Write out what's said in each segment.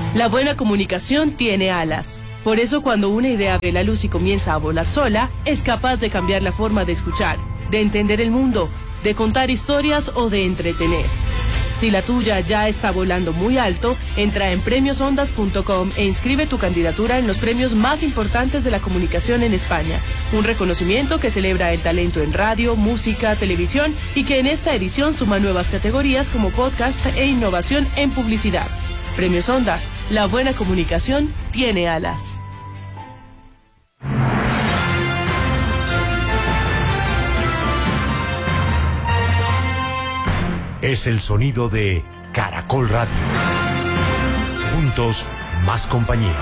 La buena comunicación tiene alas. Por eso cuando una idea ve la luz y comienza a volar sola, es capaz de cambiar la forma de escuchar, de entender el mundo, de contar historias o de entretener. Si la tuya ya está volando muy alto, entra en premiosondas.com e inscribe tu candidatura en los premios más importantes de la comunicación en España. Un reconocimiento que celebra el talento en radio, música, televisión y que en esta edición suma nuevas categorías como podcast e innovación en publicidad. Premios Ondas, la buena comunicación tiene alas. Es el sonido de Caracol Radio. Juntos, más compañía.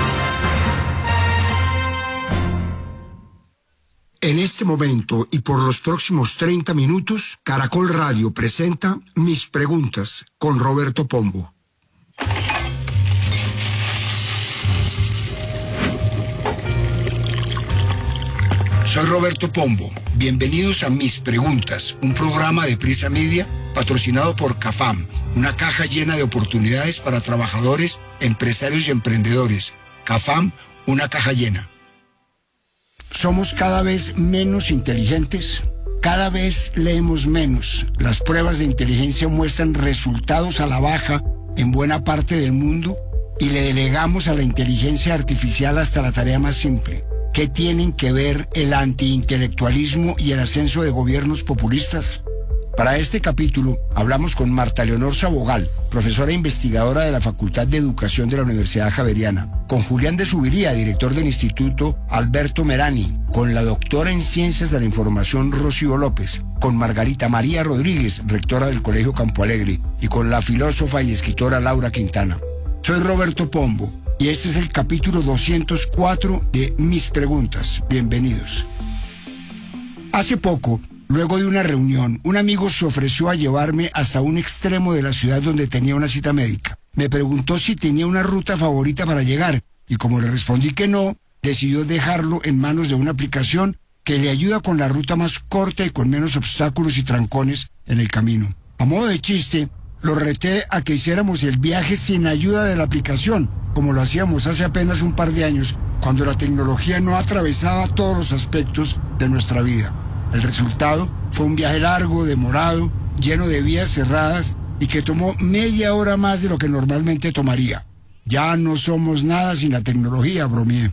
En este momento y por los próximos 30 minutos, Caracol Radio presenta Mis Preguntas con Roberto Pombo. Soy Roberto Pombo. Bienvenidos a Mis Preguntas, un programa de Prisa Media patrocinado por CAFAM, una caja llena de oportunidades para trabajadores, empresarios y emprendedores. CAFAM, una caja llena. ¿Somos cada vez menos inteligentes? Cada vez leemos menos. Las pruebas de inteligencia muestran resultados a la baja en buena parte del mundo y le delegamos a la inteligencia artificial hasta la tarea más simple. ¿Qué tienen que ver el antiintelectualismo y el ascenso de gobiernos populistas? Para este capítulo hablamos con Marta Leonor Sabogal, profesora e investigadora de la Facultad de Educación de la Universidad Javeriana, con Julián de Subiría, director del Instituto Alberto Merani, con la doctora en Ciencias de la Información Rocío López, con Margarita María Rodríguez, rectora del Colegio Campo Alegre, y con la filósofa y escritora Laura Quintana. Soy Roberto Pombo y este es el capítulo 204 de Mis Preguntas. Bienvenidos. Hace poco, luego de una reunión, un amigo se ofreció a llevarme hasta un extremo de la ciudad donde tenía una cita médica. Me preguntó si tenía una ruta favorita para llegar y como le respondí que no, decidió dejarlo en manos de una aplicación que le ayuda con la ruta más corta y con menos obstáculos y trancones en el camino. A modo de chiste, lo reté a que hiciéramos el viaje sin ayuda de la aplicación, como lo hacíamos hace apenas un par de años, cuando la tecnología no atravesaba todos los aspectos de nuestra vida. El resultado fue un viaje largo, demorado, lleno de vías cerradas y que tomó media hora más de lo que normalmente tomaría. Ya no somos nada sin la tecnología, bromeé.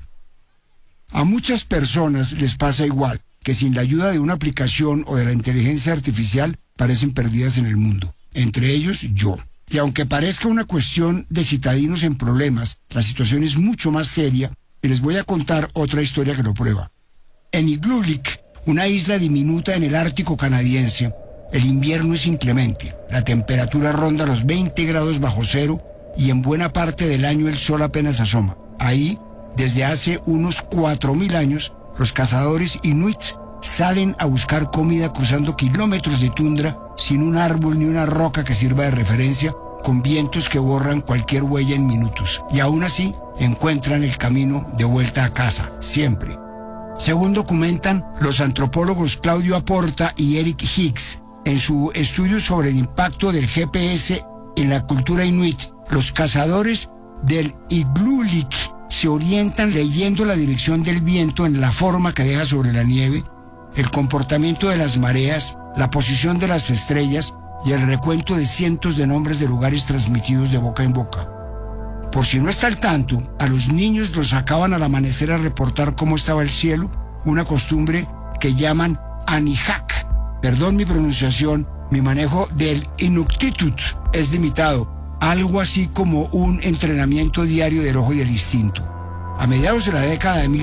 A muchas personas les pasa igual, que sin la ayuda de una aplicación o de la inteligencia artificial parecen perdidas en el mundo. Entre ellos, yo. Y aunque parezca una cuestión de citadinos en problemas, la situación es mucho más seria y les voy a contar otra historia que lo prueba. En Igloolik, una isla diminuta en el Ártico canadiense, el invierno es inclemente. La temperatura ronda los 20 grados bajo cero y en buena parte del año el sol apenas asoma. Ahí, desde hace unos 4.000 años, los cazadores inuit salen a buscar comida cruzando kilómetros de tundra sin un árbol ni una roca que sirva de referencia, con vientos que borran cualquier huella en minutos. Y aún así, encuentran el camino de vuelta a casa, siempre. Según documentan los antropólogos Claudio Aporta y Eric Hicks en su estudio sobre el impacto del GPS en la cultura inuit, los cazadores del Igloolik se orientan leyendo la dirección del viento en la forma que deja sobre la nieve, el comportamiento de las mareas, la posición de las estrellas y el recuento de cientos de nombres de lugares transmitidos de boca en boca. Por si no está al tanto, a los niños los sacaban al amanecer a reportar cómo estaba el cielo, una costumbre que llaman anihak. Perdón mi pronunciación, mi manejo del inuktitut es limitado, algo así como un entrenamiento diario del ojo y del instinto. A mediados de la década de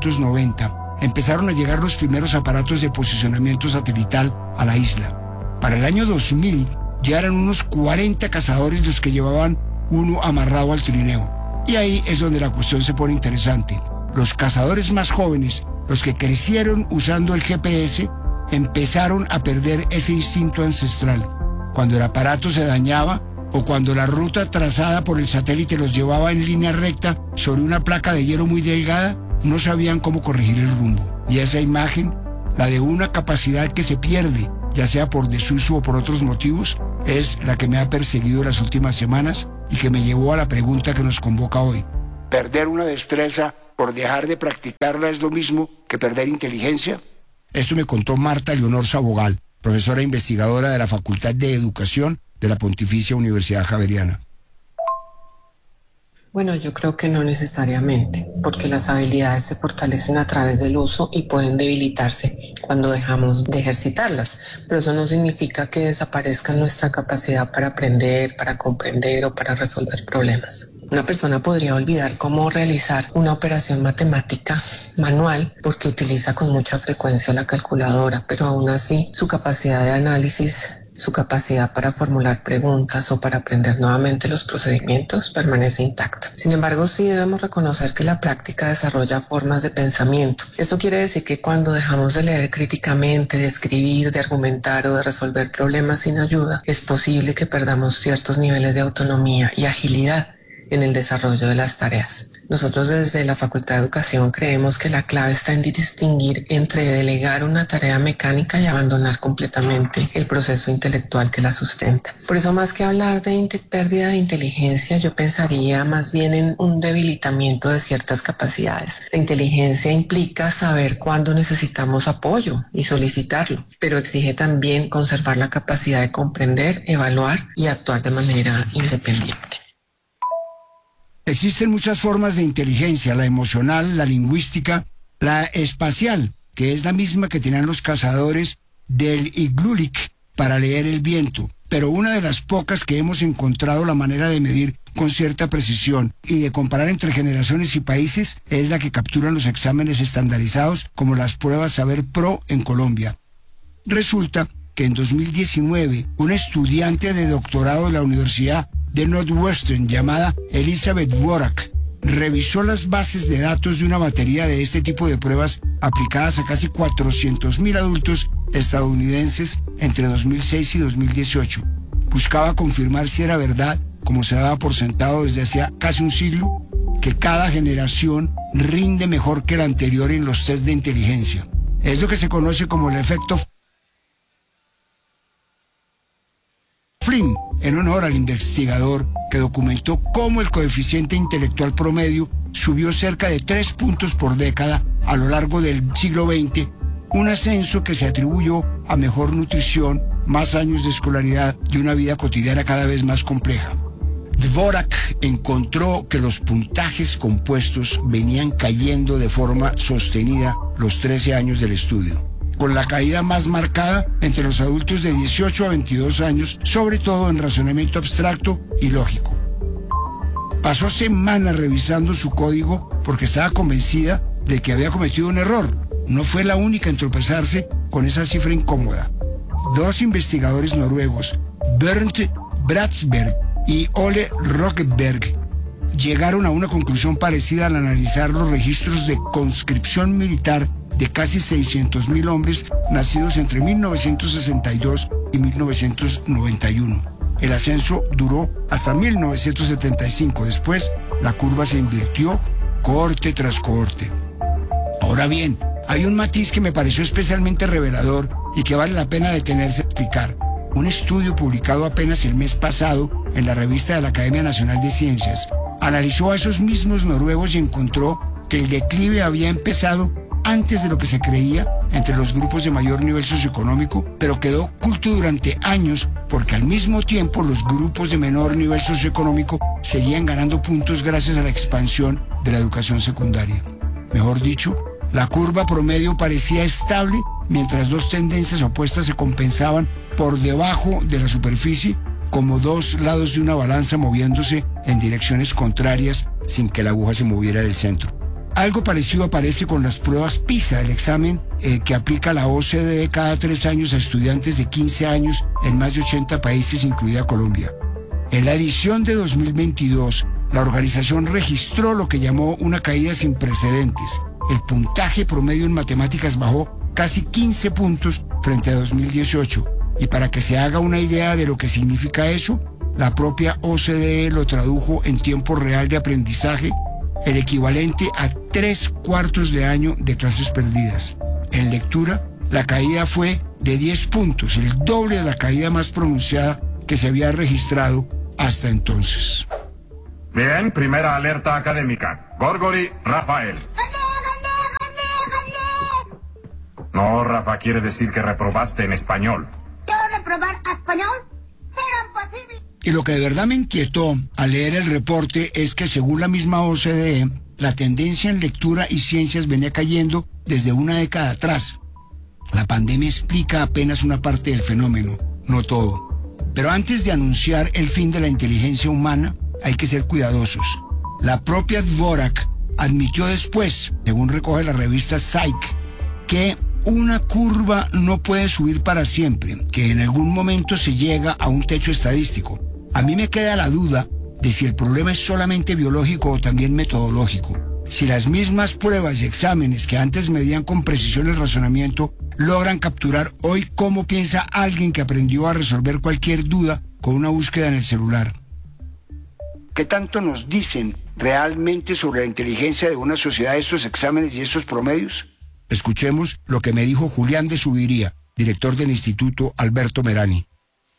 1990, empezaron a llegar los primeros aparatos de posicionamiento satelital a la isla. Para el año 2000 ya eran unos 40 cazadores los que llevaban uno amarrado al trineo. Y ahí es donde la cuestión se pone interesante. Los cazadores más jóvenes, los que crecieron usando el GPS, empezaron a perder ese instinto ancestral. Cuando el aparato se dañaba o cuando la ruta trazada por el satélite los llevaba en línea recta sobre una placa de hielo muy delgada, no sabían cómo corregir el rumbo. Y esa imagen, la de una capacidad que se pierde, ya sea por desuso o por otros motivos, es la que me ha perseguido las últimas semanas y que me llevó a la pregunta que nos convoca hoy. ¿Perder una destreza por dejar de practicarla es lo mismo que perder inteligencia? Esto me contó Marta Leonor Sabogal, profesora investigadora de la Facultad de Educación de la Pontificia Universidad Javeriana. Bueno, yo creo que no necesariamente, porque las habilidades se fortalecen a través del uso y pueden debilitarse cuando dejamos de ejercitarlas, pero eso no significa que desaparezca nuestra capacidad para aprender, para comprender o para resolver problemas. Una persona podría olvidar cómo realizar una operación matemática manual porque utiliza con mucha frecuencia la calculadora, pero aún así su capacidad de análisis, su capacidad para formular preguntas o para aprender nuevamente los procedimientos permanece intacta. Sin embargo, sí debemos reconocer que la práctica desarrolla formas de pensamiento. Esto quiere decir que cuando dejamos de leer críticamente, de escribir, de argumentar o de resolver problemas sin ayuda, es posible que perdamos ciertos niveles de autonomía y agilidad en el desarrollo de las tareas. Nosotros desde la Facultad de Educación creemos que la clave está en distinguir entre delegar una tarea mecánica y abandonar completamente el proceso intelectual que la sustenta. Por eso, más que hablar de pérdida de inteligencia, yo pensaría más bien en un debilitamiento de ciertas capacidades. La inteligencia implica saber cuándo necesitamos apoyo y solicitarlo, pero exige también conservar la capacidad de comprender, evaluar y actuar de manera independiente. Existen muchas formas de inteligencia, la emocional, la lingüística, la espacial, que es la misma que tenían los cazadores del Iglulik para leer el viento, pero una de las pocas que hemos encontrado la manera de medir con cierta precisión y de comparar entre generaciones y países es la que capturan los exámenes estandarizados como las pruebas Saber Pro en Colombia. Resulta que en 2019 una estudiante de doctorado de la Universidad de Northwestern llamada Elizabeth Dvorak revisó las bases de datos de una batería de este tipo de pruebas aplicadas a casi 400.000 adultos estadounidenses entre 2006 y 2018. Buscaba confirmar si era verdad, como se daba por sentado desde hacía casi un siglo, que cada generación rinde mejor que la anterior en los test de inteligencia. Es lo que se conoce como el efecto Flynn, en honor al investigador que documentó cómo el coeficiente intelectual promedio subió cerca de 3 puntos por década a lo largo del siglo XX, un ascenso que se atribuyó a mejor nutrición, más años de escolaridad y una vida cotidiana cada vez más compleja. Dvorak encontró que los puntajes compuestos venían cayendo de forma sostenida los 13 años del estudio, con la caída más marcada entre los adultos de 18 a 22 años, sobre todo en razonamiento abstracto y lógico. Pasó semanas revisando su código porque estaba convencida de que había cometido un error. No fue la única en tropezarse con esa cifra incómoda. 2 investigadores noruegos, Bernd Bratsberg y Ole Rokeberg, llegaron a una conclusión parecida al analizar los registros de conscripción militar de casi 600.000 hombres nacidos entre 1962 y 1991. El ascenso duró hasta 1975. Después, la curva se invirtió cohorte tras cohorte. Ahora bien, hay un matiz que me pareció especialmente revelador y que vale la pena detenerse a explicar. Un estudio publicado apenas el mes pasado en la revista de la Academia Nacional de Ciencias analizó a esos mismos noruegos y encontró que el declive había empezado antes de lo que se creía entre los grupos de mayor nivel socioeconómico, pero quedó oculto durante años porque al mismo tiempo los grupos de menor nivel socioeconómico seguían ganando puntos gracias a la expansión de la educación secundaria. Mejor dicho, la curva promedio parecía estable mientras 2 tendencias opuestas se compensaban por debajo de la superficie como 2 lados de una balanza moviéndose en direcciones contrarias sin que la aguja se moviera del centro. Algo parecido aparece con las pruebas PISA, el examen que aplica la OCDE cada 3 años a estudiantes de 15 años en más de 80 países, incluida Colombia. En la edición de 2022, la organización registró lo que llamó una caída sin precedentes. El puntaje promedio en matemáticas bajó casi 15 puntos frente a 2018. Y para que se haga una idea de lo que significa eso, la propia OCDE lo tradujo en tiempo real de aprendizaje, el equivalente a 3/4 de año de clases perdidas. En lectura, la caída fue de 10 puntos, el doble de la caída más pronunciada que se había registrado hasta entonces. Bien, primera alerta académica. Gorgori, Rafael. No, Rafa, quiere decir que reprobaste en español. ¿Yo reprobar español? ¡Será posible! Y lo que de verdad me inquietó al leer el reporte es que según la misma OCDE, la tendencia en lectura y ciencias venía cayendo desde una década atrás. La pandemia explica apenas una parte del fenómeno, no todo. Pero antes de anunciar el fin de la inteligencia humana, hay que ser cuidadosos. La propia Dvorak admitió después, según recoge la revista Psych, que una curva no puede subir para siempre, que en algún momento se llega a un techo estadístico. A mí me queda la duda de si el problema es solamente biológico o también metodológico. Si las mismas pruebas y exámenes que antes medían con precisión el razonamiento logran capturar hoy cómo piensa alguien que aprendió a resolver cualquier duda con una búsqueda en el celular. ¿Qué tanto nos dicen realmente sobre la inteligencia de una sociedad estos exámenes y estos promedios? Escuchemos lo que me dijo Julián de Subiría, director del Instituto Alberto Merani.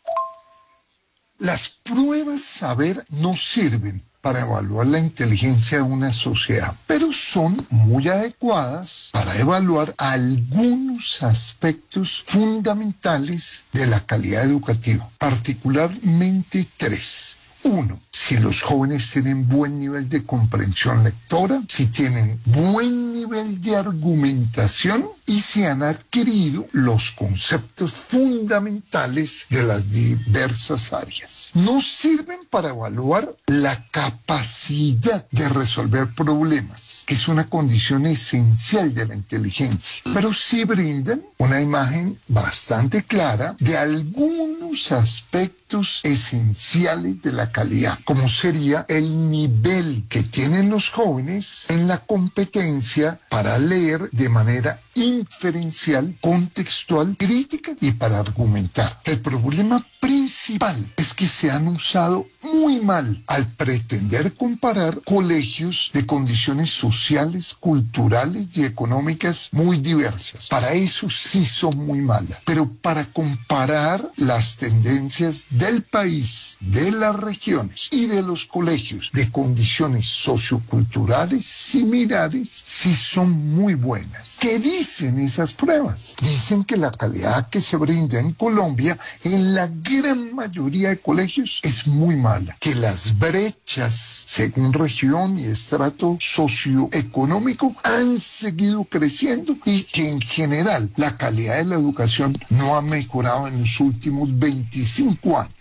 Las pruebas saber no sirven para evaluar la inteligencia de una sociedad, pero son muy adecuadas para evaluar algunos aspectos fundamentales de la calidad educativa, particularmente 3. 1. Si los jóvenes tienen buen nivel de comprensión lectora, si tienen buen nivel de argumentación y si han adquirido los conceptos fundamentales de las diversas áreas. No sirven para evaluar la capacidad de resolver problemas, que es una condición esencial de la inteligencia, pero sí brindan una imagen bastante clara de algunos aspectos esenciales de la calidad, como sería el nivel que tienen los jóvenes en la competencia para leer de manera inferencial, contextual, crítica y para argumentar. El problema principal es que se han usado muy mal al pretender comparar colegios de condiciones sociales, culturales y económicas muy diversas. Para eso sí son muy malas, pero para comparar las tendencias del país, de las regiones y de los colegios de condiciones socioculturales similares sí son muy buenas. ¿Qué dicen esas pruebas? Dicen que la calidad que se brinda en Colombia en la gran mayoría de colegios es muy mala, que las brechas según región y estrato socioeconómico han seguido creciendo y que en general la calidad de la educación no ha mejorado en los últimos 25 años.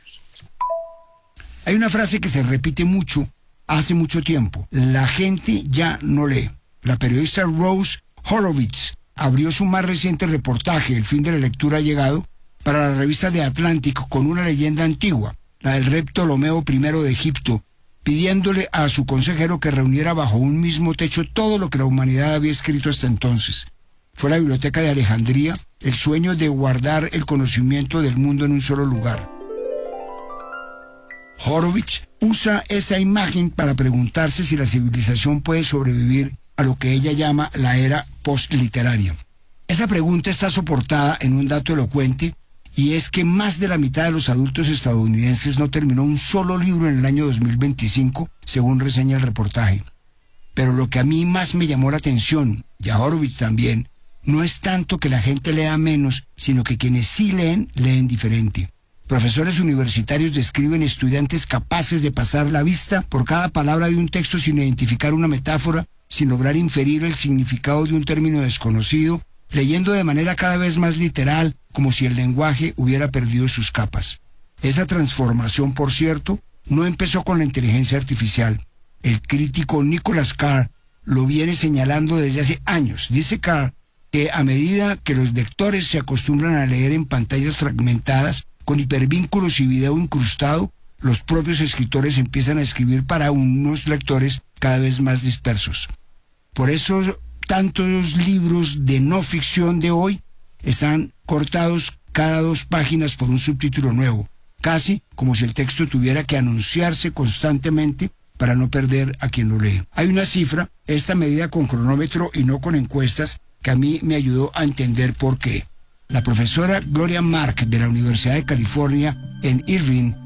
Hay una frase que se repite mucho hace mucho tiempo: la gente ya no lee. La periodista Rose Horowitz abrió su más reciente reportaje, El fin de la lectura ha llegado, para la revista The Atlantic con una leyenda antigua, la del rey Ptolomeo I de Egipto, pidiéndole a su consejero que reuniera bajo un mismo techo todo lo que la humanidad había escrito hasta entonces. Fue la biblioteca de Alejandría, el sueño de guardar el conocimiento del mundo en un solo lugar. Horowitz usa esa imagen para preguntarse si la civilización puede sobrevivir a lo que ella llama la era postliteraria. Esa pregunta está soportada en un dato elocuente, y es que más de la mitad de los adultos estadounidenses no terminó un solo libro en el año 2025, según reseña el reportaje. Pero lo que a mí más me llamó la atención, y a Horowitz también, no es tanto que la gente lea menos, sino que quienes sí leen, leen diferente. Profesores universitarios describen estudiantes capaces de pasar la vista por cada palabra de un texto sin identificar una metáfora, sin lograr inferir el significado de un término desconocido, leyendo de manera cada vez más literal, como si el lenguaje hubiera perdido sus capas. Esa transformación, por cierto, no empezó con la inteligencia artificial. El crítico Nicholas Carr lo viene señalando desde hace años. Dice Carr que a medida que los lectores se acostumbran a leer en pantallas fragmentadas, con hipervínculos y video incrustado, los propios escritores empiezan a escribir para unos lectores cada vez más dispersos. Por eso tantos libros de no ficción de hoy están cortados cada 2 páginas por un subtítulo nuevo, casi como si el texto tuviera que anunciarse constantemente para no perder a quien lo lee. Hay una cifra, esta medida con cronómetro y no con encuestas, que a mí me ayudó a entender por qué. La profesora Gloria Mark de la Universidad de California en Irvine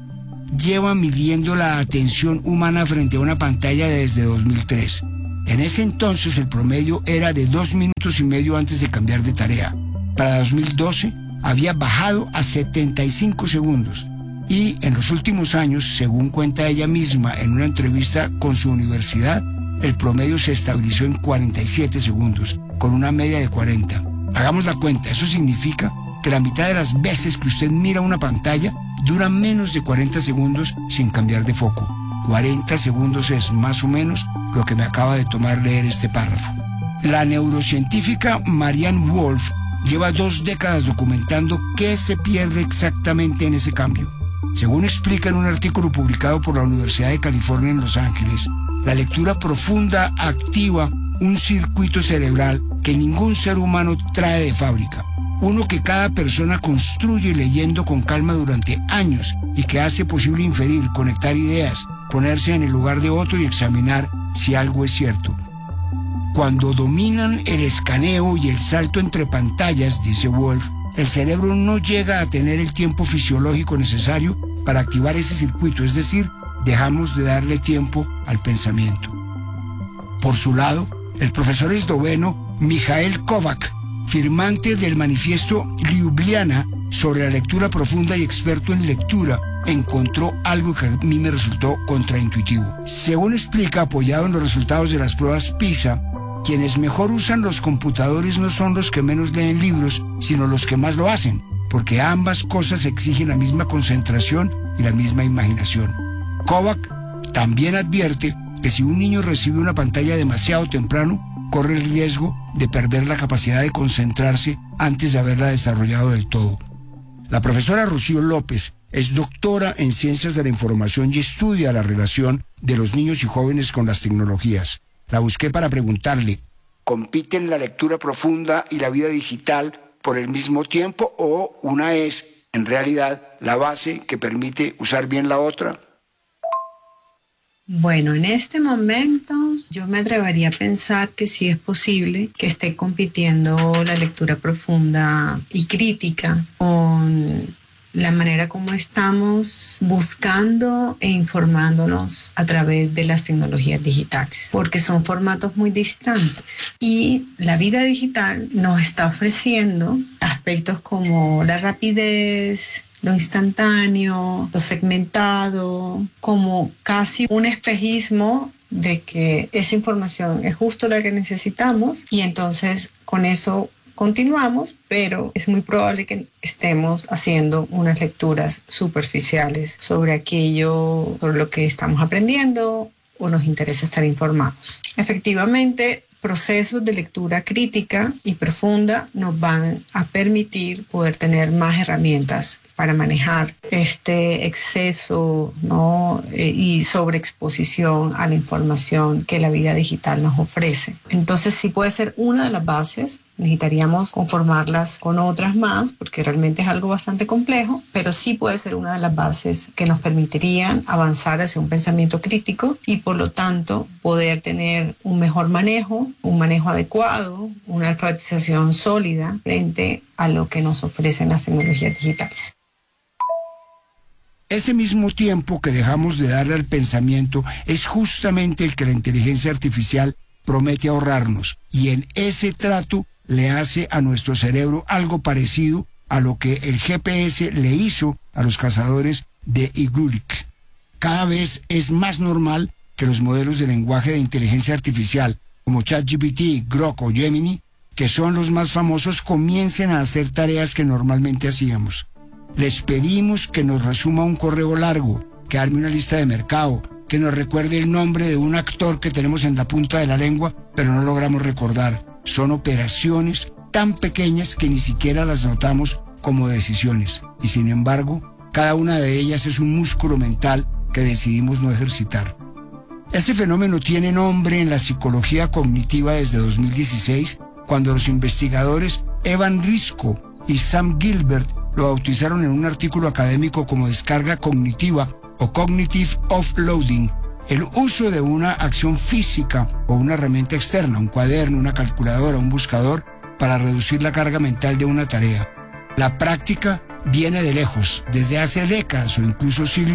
lleva midiendo la atención humana frente a una pantalla desde 2003. En ese entonces el promedio era de 2 minutos y medio antes de cambiar de tarea. Para 2012 había bajado a 75 segundos. Y en los últimos años, según cuenta ella misma en una entrevista con su universidad, el promedio se estabilizó en 47 segundos, con una media de 40. Hagamos la cuenta, eso significa que la mitad de las veces que usted mira una pantalla dura menos de 40 segundos sin cambiar de foco. 40 segundos es más o menos lo que me acaba de tomar leer este párrafo. La neurocientífica Marianne Wolf lleva 2 décadas documentando qué se pierde exactamente en ese cambio. Según explica en un artículo publicado por la Universidad de California en Los Ángeles, la lectura profunda activa un circuito cerebral que ningún ser humano trae de fábrica. Uno que cada persona construye leyendo con calma durante años y que hace posible inferir, conectar ideas, ponerse en el lugar de otro y examinar si algo es cierto. Cuando dominan el escaneo y el salto entre pantallas, dice Wolf, el cerebro no llega a tener el tiempo fisiológico necesario para activar ese circuito, es decir, dejamos de darle tiempo al pensamiento. Por su lado, el profesor esloveno Michael Kovac, firmante del manifiesto Ljubljana sobre la lectura profunda y experto en lectura, encontró algo que a mí me resultó contraintuitivo. Según explica, apoyado en los resultados de las pruebas PISA, quienes mejor usan los computadores no son los que menos leen libros, sino los que más lo hacen, porque ambas cosas exigen la misma concentración y la misma imaginación. Kovac también advierte que si un niño recibe una pantalla demasiado temprano, corre el riesgo de perder la capacidad de concentrarse antes de haberla desarrollado del todo. La profesora Rocío López es doctora en Ciencias de la Información y estudia la relación de los niños y jóvenes con las tecnologías. La busqué para preguntarle, ¿compiten la lectura profunda y la vida digital por el mismo tiempo o una es, en realidad, la base que permite usar bien la otra? Bueno, en este momento yo me atrevería a pensar que sí es posible que esté compitiendo la lectura profunda y crítica con la manera como estamos buscando e informándonos a través de las tecnologías digitales, porque son formatos muy distantes y la vida digital nos está ofreciendo aspectos como la rapidez, lo instantáneo, lo segmentado, como casi un espejismo de que esa información es justo la que necesitamos y entonces con eso continuamos, pero es muy probable que estemos haciendo unas lecturas superficiales sobre aquello, sobre lo que estamos aprendiendo o nos interesa estar informados. Efectivamente, procesos de lectura crítica y profunda nos van a permitir poder tener más herramientas para manejar este exceso, ¿no? Y sobreexposición a la información que la vida digital nos ofrece. Entonces sí puede ser una de las bases. Necesitaríamos conformarlas con otras más porque realmente es algo bastante complejo, pero sí puede ser una de las bases que nos permitirían avanzar hacia un pensamiento crítico y por lo tanto poder tener un mejor manejo, un manejo adecuado, una alfabetización sólida frente a lo que nos ofrecen las tecnologías digitales. Ese mismo tiempo que dejamos de darle al pensamiento es justamente el que la inteligencia artificial promete ahorrarnos y en ese trato le hace a nuestro cerebro algo parecido a lo que el GPS le hizo a los cazadores de Iglulik. Cada vez es más normal que los modelos de lenguaje de inteligencia artificial como ChatGPT, Grok o Gemini, que son los más famosos, comiencen a hacer tareas que normalmente hacíamos. Les pedimos que nos resuma un correo largo, que arme una lista de mercado, que nos recuerde el nombre de un actor que tenemos en la punta de la lengua, pero no logramos recordar. Son operaciones tan pequeñas que ni siquiera las notamos como decisiones. Y sin embargo, cada una de ellas es un músculo mental que decidimos no ejercitar. Este fenómeno tiene nombre en la psicología cognitiva desde 2016, cuando los investigadores Evan Risco y Sam Gilbert lo bautizaron en un artículo académico como descarga cognitiva o cognitive offloading, el uso de una acción física o una herramienta externa, un cuaderno, una calculadora, un buscador, para reducir la carga mental de una tarea. La práctica viene de lejos, desde hace décadas o incluso siglos,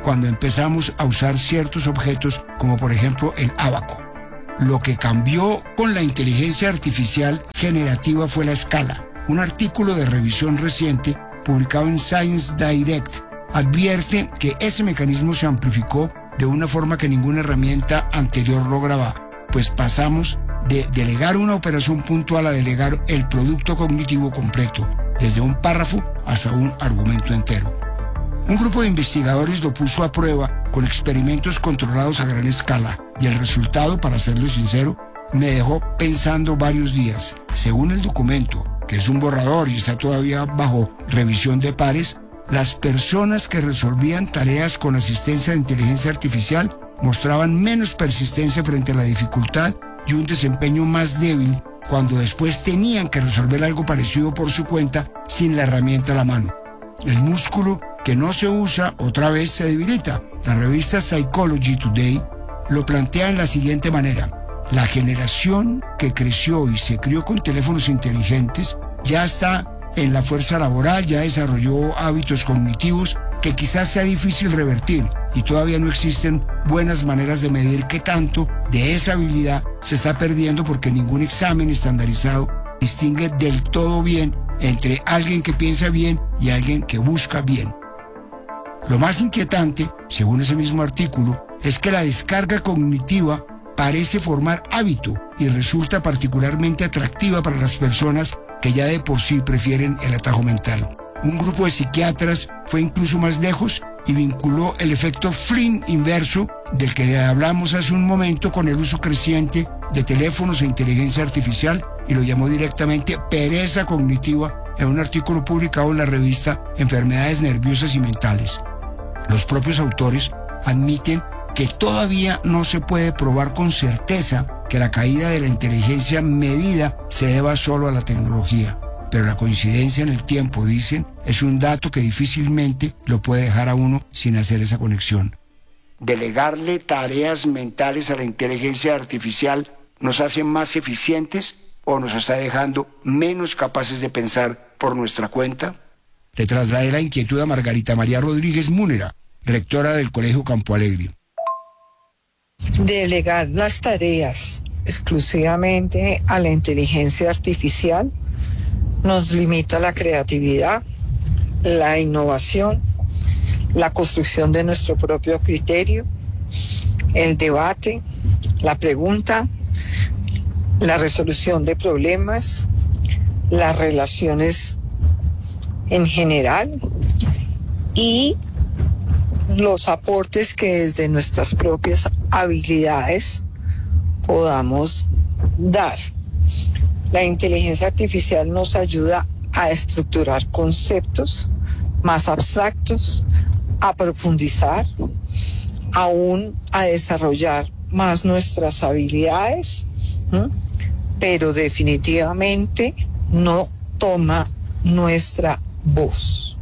cuando empezamos a usar ciertos objetos como por ejemplo el ábaco. Lo que cambió con la inteligencia artificial generativa fue la escala. Un artículo de revisión reciente publicado en Science Direct advierte que ese mecanismo se amplificó de una forma que ninguna herramienta anterior lograba, pues pasamos de delegar una operación puntual a delegar el producto cognitivo completo, desde un párrafo hasta un argumento entero. Un grupo de investigadores lo puso a prueba con experimentos controlados a gran escala y el resultado, para serle sincero, me dejó pensando varios días. Según el documento, que es un borrador y está todavía bajo revisión de pares, las personas que resolvían tareas con asistencia de inteligencia artificial mostraban menos persistencia frente a la dificultad y un desempeño más débil cuando después tenían que resolver algo parecido por su cuenta sin la herramienta a la mano. El músculo que no se usa otra vez se debilita. La revista Psychology Today lo plantea en la siguiente manera: la generación que creció y se crió con teléfonos inteligentes ya está en la fuerza laboral, ya desarrolló hábitos cognitivos que quizás sea difícil revertir y todavía no existen buenas maneras de medir qué tanto de esa habilidad se está perdiendo, porque ningún examen estandarizado distingue del todo bien entre alguien que piensa bien y alguien que busca bien. Lo más inquietante, según ese mismo artículo, es que la descarga cognitiva parece formar hábito y resulta particularmente atractiva para las personas que ya de por sí prefieren el atajo mental. Un grupo de psiquiatras fue incluso más lejos y vinculó el efecto Flynn inverso del que hablamos hace un momento con el uso creciente de teléfonos e inteligencia artificial y lo llamó directamente pereza cognitiva en un artículo publicado en la revista Enfermedades Nerviosas y Mentales. Los propios autores admiten que todavía no se puede probar con certeza que la caída de la inteligencia medida se deba solo a la tecnología, pero la coincidencia en el tiempo, dicen, es un dato que difícilmente lo puede dejar a uno sin hacer esa conexión. ¿Delegarle tareas mentales a la inteligencia artificial nos hace más eficientes o nos está dejando menos capaces de pensar por nuestra cuenta? Le trasladé la inquietud a Margarita María Rodríguez Múnera, rectora del Colegio Campo Alegre. Delegar las tareas exclusivamente a la inteligencia artificial nos limita la creatividad, la innovación, la construcción de nuestro propio criterio, el debate, la pregunta, la resolución de problemas, las relaciones en general y los aportes que desde nuestras propias habilidades podamos dar. La inteligencia artificial nos ayuda a estructurar conceptos más abstractos, a profundizar, aún a desarrollar más nuestras habilidades, pero definitivamente no toma nuestra voz.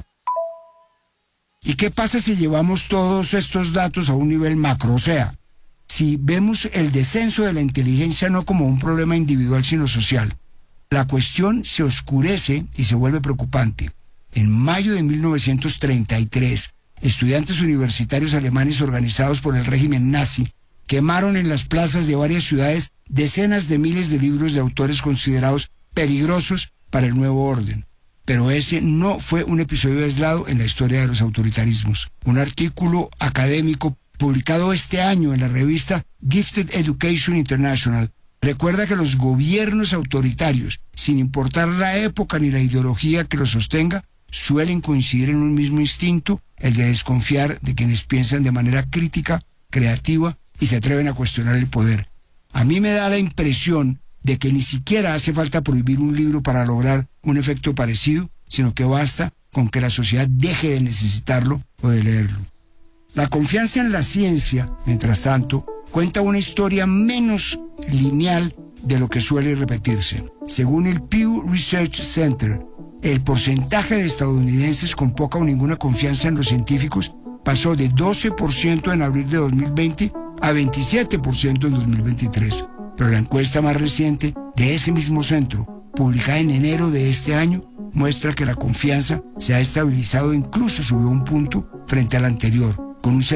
¿Y qué pasa si llevamos todos estos datos a un nivel macro? O sea, si vemos el descenso de la inteligencia no como un problema individual sino social, la cuestión se oscurece y se vuelve preocupante. En mayo de 1933, estudiantes universitarios alemanes organizados por el régimen nazi quemaron en las plazas de varias ciudades decenas de miles de libros de autores considerados peligrosos para el nuevo orden. Pero ese no fue un episodio aislado en la historia de los autoritarismos. Un artículo académico publicado este año en la revista Gifted Education International recuerda que los gobiernos autoritarios, sin importar la época ni la ideología que los sostenga, suelen coincidir en un mismo instinto, el de desconfiar de quienes piensan de manera crítica, creativa y se atreven a cuestionar el poder. A mí me da la impresión de que ni siquiera hace falta prohibir un libro para lograr un efecto parecido, sino que basta con que la sociedad deje de necesitarlo o de leerlo. La confianza en la ciencia, mientras tanto, cuenta una historia menos lineal de lo que suele repetirse. Según el Pew Research Center, el porcentaje de estadounidenses con poca o ninguna confianza en los científicos pasó de 12% en abril de 2020 a 27% en 2023. Pero la encuesta más reciente de ese mismo centro, publicada en enero de este año, muestra que la confianza se ha estabilizado e incluso subió un punto frente a la anterior, con un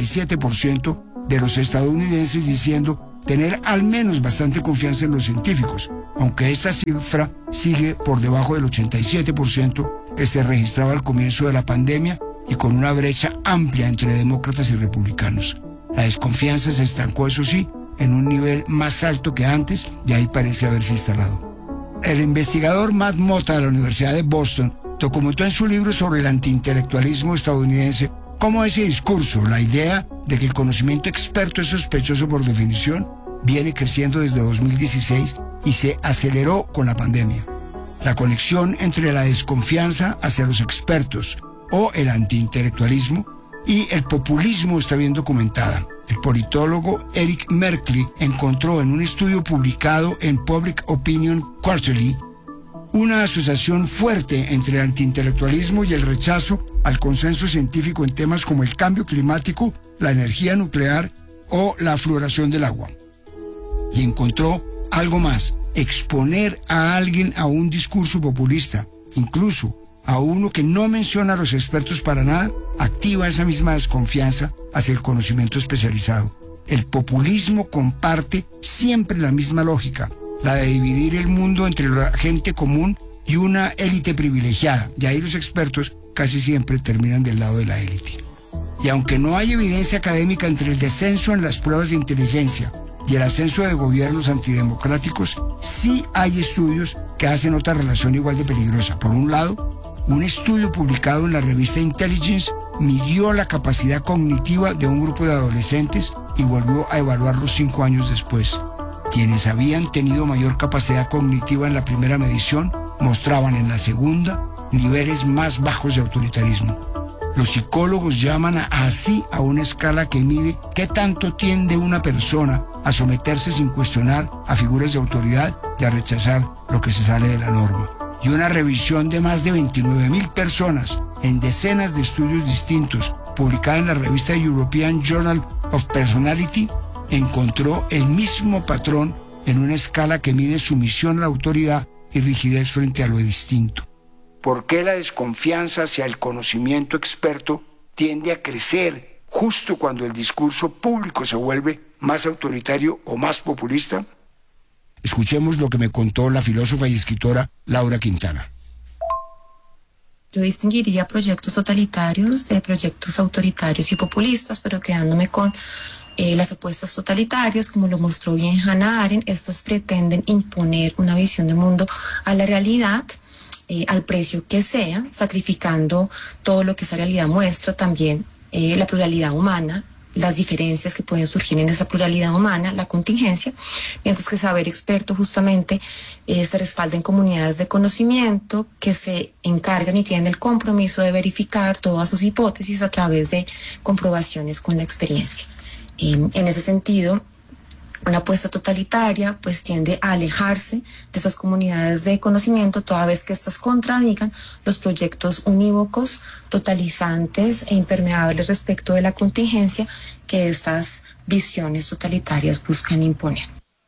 77% de los estadounidenses diciendo tener al menos bastante confianza en los científicos, aunque esta cifra sigue por debajo del 87% que se registraba al comienzo de la pandemia y con una brecha amplia entre demócratas y republicanos. La desconfianza se estancó, eso sí, en un nivel más alto que antes y ahí parece haberse instalado. El investigador Matt Mota de la Universidad de Boston documentó en su libro sobre el antiintelectualismo estadounidense cómo ese discurso, la idea de que el conocimiento experto es sospechoso por definición, viene creciendo desde 2016 y se aceleró con la pandemia. La conexión entre la desconfianza hacia los expertos o el antiintelectualismo y el populismo está bien documentada. El politólogo Eric Merkley encontró en un estudio publicado en Public Opinion Quarterly una asociación fuerte entre el antiintelectualismo y el rechazo al consenso científico en temas como el cambio climático, la energía nuclear o la fluoración del agua. Y encontró algo más: exponer a alguien a un discurso populista, incluso a uno que no menciona a los expertos para nada, activa esa misma desconfianza hacia el conocimiento especializado. El populismo comparte siempre la misma lógica, la de dividir el mundo entre la gente común y una élite privilegiada, y ahí los expertos casi siempre terminan del lado de la élite. Y aunque no hay evidencia académica entre el descenso en las pruebas de inteligencia y el ascenso de gobiernos antidemocráticos, sí hay estudios que hacen otra relación igual de peligrosa. Por un lado, un estudio publicado en la revista Intelligence midió la capacidad cognitiva de un grupo de adolescentes y volvió a evaluarlos 5 años después. Quienes habían tenido mayor capacidad cognitiva en la primera medición mostraban en la segunda niveles más bajos de autoritarismo. Los psicólogos llaman así a una escala que mide qué tanto tiende una persona a someterse sin cuestionar a figuras de autoridad y a rechazar lo que se sale de la norma. Y una revisión de más de 29,000 personas en decenas de estudios distintos, publicada en la revista European Journal of Personality, encontró el mismo patrón en una escala que mide sumisión a la autoridad y rigidez frente a lo distinto. ¿Por qué la desconfianza hacia el conocimiento experto tiende a crecer justo cuando el discurso público se vuelve más autoritario o más populista? Escuchemos lo que me contó la filósofa y escritora Laura Quintana. Yo distinguiría proyectos totalitarios de proyectos autoritarios y populistas, pero quedándome con las apuestas totalitarias, como lo mostró bien Hannah Arendt. Estas pretenden imponer una visión de mundo a la realidad, al precio que sea, sacrificando todo lo que esa realidad muestra, también la pluralidad humana, las diferencias que pueden surgir en esa pluralidad humana, la contingencia, mientras que saber experto justamente se respalda en comunidades de conocimiento que se encargan y tienen el compromiso de verificar todas sus hipótesis a través de comprobaciones con la experiencia. En ese sentido, una apuesta totalitaria pues tiende a alejarse de esas comunidades de conocimiento, toda vez que estas contradigan los proyectos unívocos, totalizantes e impermeables respecto de la contingencia que estas visiones totalitarias buscan imponer.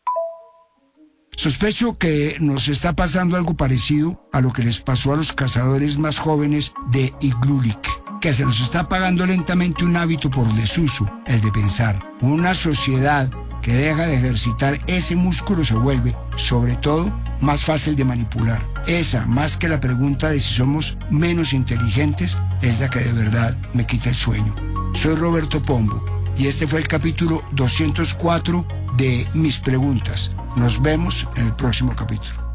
Sospecho que nos está pasando algo parecido a lo que les pasó a los cazadores más jóvenes de Iglulik, que se nos está apagando lentamente un hábito por desuso, el de pensar. Una sociedad que deja de ejercitar ese músculo se vuelve, sobre todo, más fácil de manipular. Esa, más que la pregunta de si somos menos inteligentes, es la que de verdad me quita el sueño. Soy Roberto Pombo y este fue el capítulo 204 de Mis Preguntas. Nos vemos en el próximo capítulo.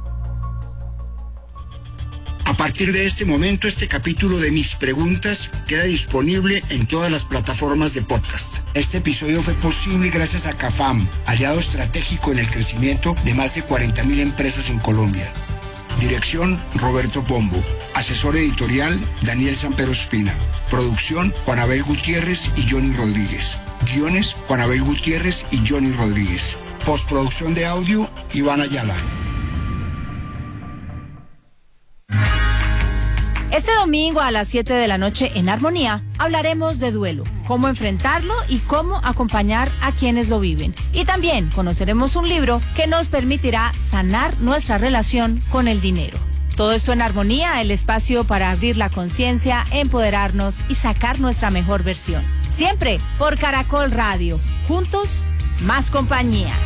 A partir de este momento, este capítulo de Mis Preguntas queda disponible en todas las plataformas de podcast. Este episodio fue posible gracias a CAFAM, aliado estratégico en el crecimiento de más de 40,000 empresas en Colombia. Dirección: Roberto Pombo. Asesor editorial: Daniel Sampero Espina. Producción: Juan Abel Gutiérrez y Johnny Rodríguez. Guiones: Juan Abel Gutiérrez y Johnny Rodríguez. Postproducción de audio: Iván Ayala. Este domingo a las 7 de la noche en Armonía hablaremos de duelo, cómo enfrentarlo y cómo acompañar a quienes lo viven. Y también conoceremos un libro que nos permitirá sanar nuestra relación con el dinero. Todo esto en Armonía, el espacio para abrir la conciencia, empoderarnos y sacar nuestra mejor versión. Siempre por Caracol Radio. Juntos, más compañía.